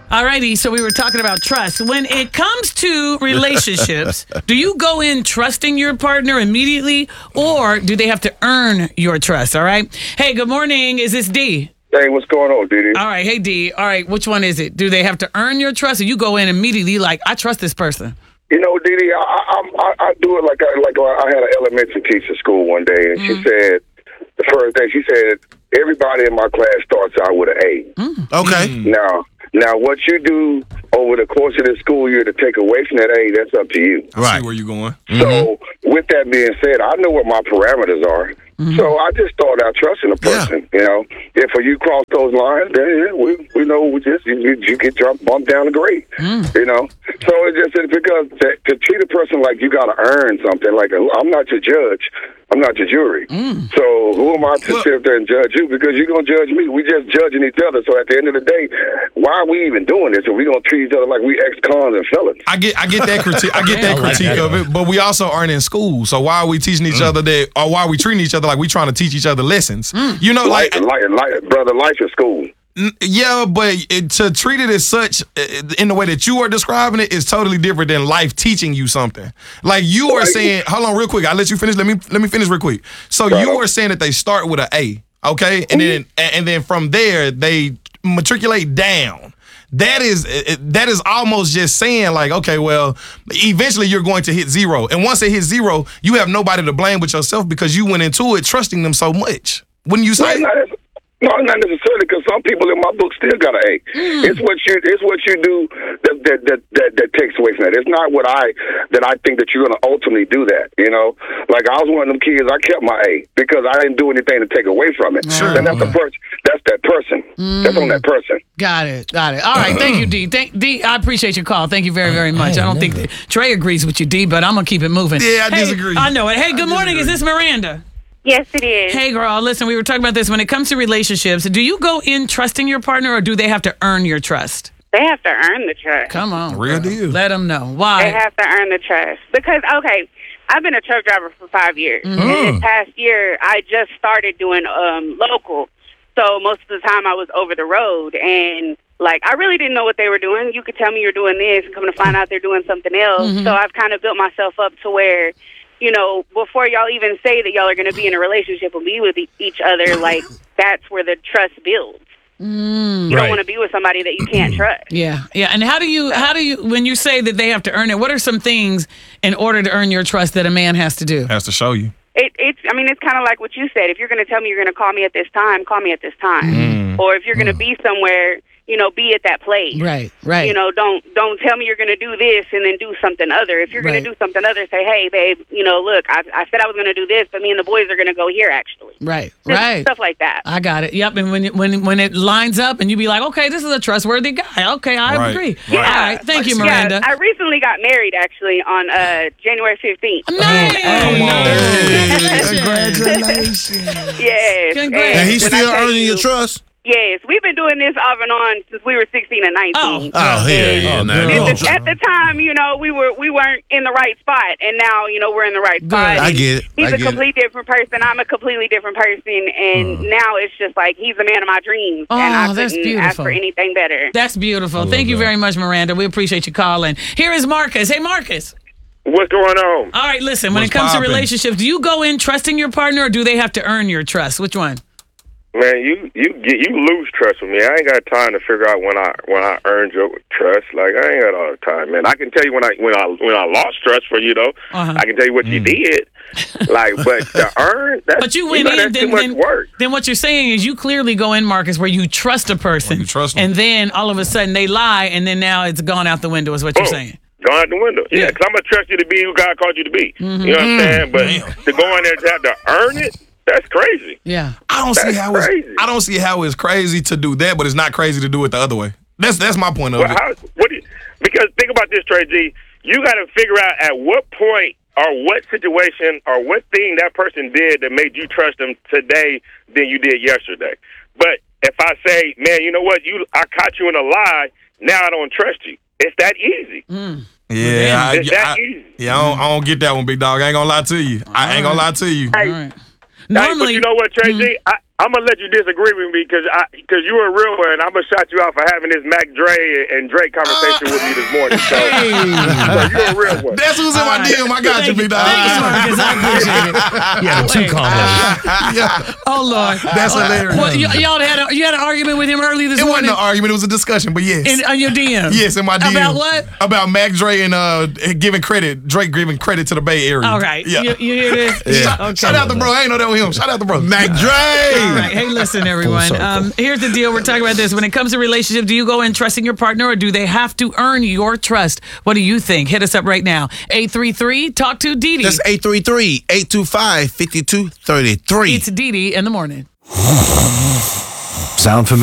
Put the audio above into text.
Alrighty, so we were talking about trust. When it comes to relationships, do you go in trusting your partner immediately, or do they have to earn your trust? All right. Hey, good morning. Is this D? Hey, what's going on, Didi? All right. Hey, D. All right. Which one is it? Do they have to earn your trust, or you go in immediately like, I trust this person? You know, Didi, I do it like I had an elementary teacher at school one day, and she said, the first day, she said, everybody in my class starts out with an A. Okay. Now, what you do over the course of the school year to take away from that A, that's up to you. Right. See where you going. So, with that being said, I know what my parameters are. So I just start out trusting a person. You know, if you cross those lines, then we know you get bumped down the grade. You know, so it's because to treat a person like you got to earn something. Like I'm not your judge, I'm not your jury. So who am I to sit up there and judge you? Because you're gonna judge me. We just judging each other. So at the end of the day, why are we even doing this? If we gonna treat each other like we ex-cons and felons? I get that critique. I get that critique of it, but we also aren't in school. So why are we teaching each other that, or why are we treating each other like we trying to teach each other lessons? You know, like brother, life is school. Yeah, but to treat it as such in the way that you are describing it is totally different than life teaching you something. Like you are saying, hold on real quick. I'll let you finish. Let me finish real quick. So you are saying that they start with an A, okay? And then from there they matriculate down. That is almost just saying like, okay, well, eventually you're going to hit zero. And once it hits zero, you have nobody to blame but yourself because you went into it trusting them so much. Wouldn't you say? No, not necessarily, because some people in my book still got an A. It's what you do that takes away from that. It's not that I think that you're going to ultimately do that. You know, like I was one of them kids. I kept my A because I didn't do anything to take away from it. Sure. And that's the person. That's that person. That's on that person. Got it. All right. Thank you, D. D, I appreciate your call. Thank you very, very much. I don't think that Trey agrees with you, D, but I'm gonna keep it moving. Yeah, I disagree. I know it. Hey, good morning. Is this Miranda? Yes, it is. Hey, girl, listen, we were talking about this. When it comes to relationships, do you go in trusting your partner, or do they have to earn your trust? They have to earn the trust. Come on. Real girl. deal. Let them know. Why? They have to earn the trust. Because, okay, I've been a truck driver for 5 years. And this past year, I just started doing local. So most of the time I was over the road. And, like, I really didn't know what they were doing. You could tell me you're doing this and come to find out they're doing something else. So I've kind of built myself up to where, you know, before y'all even say that y'all are going to be in a relationship and be with each other, like, that's where the trust builds. You don't want to be with somebody that you can't trust. Yeah. And how do you, when you say that they have to earn it, what are some things in order to earn your trust that a man has to do? Has to show you. It's kind of like what you said. If you're going to tell me you're going to call me at this time, call me at this time. Or if you're going to be somewhere, you know, be at that place. Right. You know, don't tell me you're going to do this and then do something other. If you're going to do something other, say, hey, babe, you know, look, I said I was going to do this, but me and the boys are going to go here, actually. Right. Stuff like that. I got it. Yep. And when it lines up and you be like, okay, this is a trustworthy guy. Okay, I agree. Yeah. All right. Thank you, Miranda. Yeah, I recently got married, actually, on January 15th. Nice. Congratulations. Yes. Congrats. And he's still earning your trust? Yes, we've been doing this off and on since we were 16 and 19. At the time, you know, we weren't in the right spot, and now, you know, we're in the right spot. I get it. He's a completely different person. I'm a completely different person, and now it's just like he's the man of my dreams, and I couldn't ask for anything better. That's beautiful. Thank you very much, Miranda. We appreciate you calling. Here is Marcus. Hey, Marcus. What's going on? All right, listen. When it comes to relationships, do you go in trusting your partner, or do they have to earn your trust? Which one? Man, you lose trust with me. I ain't got time to figure out when I earned your trust. Like, I ain't got all the time, man. I can tell you when I lost trust for you, though. I can tell you what you did. Like, but to earn, but you went in, that's too much work. Then what you're saying is you clearly go in, Marcus, where you trust a person, and then all of a sudden they lie, and then now it's gone out the window. Is what you're saying? Gone out the window. Yeah, because I'm gonna trust you to be who God called you to be. You know what I'm saying? But to go in there to have to earn it. That's crazy. Yeah, I don't see how it's crazy to do that, but it's not crazy to do it the other way. That's my point of it. Because think about this, Trey G. You got to figure out at what point or what situation or what thing that person did that made you trust them today than you did yesterday. But if I say, man, you know what, I caught you in a lie, now I don't trust you. It's that easy. Yeah, easy. I don't get that one, big dog. I ain't gonna lie to you. I ain't gonna lie to you. All right. Normally, but you know what, Trey G? I'm gonna let you disagree with me because you're a real one. I'm gonna shout you out for having this Mac Dre and Drake conversation with me this morning. So you're a real one. That's who's in my DM. I got you, big dog. Thank you, Marcus. I appreciate it. Yeah, the two combos. Yeah. Oh, Lord. That's hilarious. Well, y'all had an argument with him early this It morning? wasn't an argument. It was a discussion, but yes. On your DM? Yes, in my DM. About what? About Mac Dre and Drake giving credit to the Bay Area. All right. Yeah. You hear this? Yeah. Okay. Shout out to bro. I ain't know that was him. Shout out to bro. Mac Dre. All right. Hey, listen, everyone. Here's the deal. We're talking about this. When it comes to relationship, do you go in trusting your partner or do they have to earn your trust? What do you think? Hit us up right now. 833 Talk to Didi. That's 833-825-5233. It's Didi in the morning. Sound familiar?